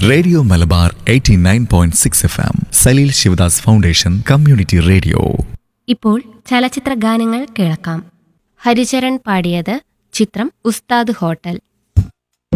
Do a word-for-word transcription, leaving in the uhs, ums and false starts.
Radio Malabar eighty nine point six F M Saleel Sivadas foundation community radio. ഇപ്പോൾ ചലച്ചിത്ര ഗാനങ്ങൾ കേൾക്കാം. ഹരിചരൺ പാടിയത്. ചിത്രം ഉസ്താദ് ഹോട്ടൽ.